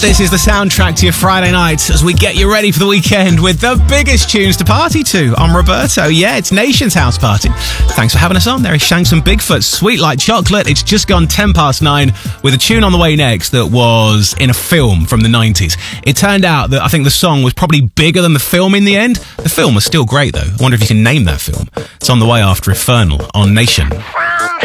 This is the soundtrack to your Friday night as we get you ready for the weekend with the biggest tunes to party to. I'm Roberto. Yeah, it's Nation's house party. Thanks for having us on. There is Shanks and Bigfoot, Sweet Like Chocolate. It's just gone 9:10 with a tune on the way next that was in a film from the 90s. It turned out that I think the song was probably bigger than the film in the end. The film was still great though. I wonder if you can name that film. It's on the way after Infernal on Nation.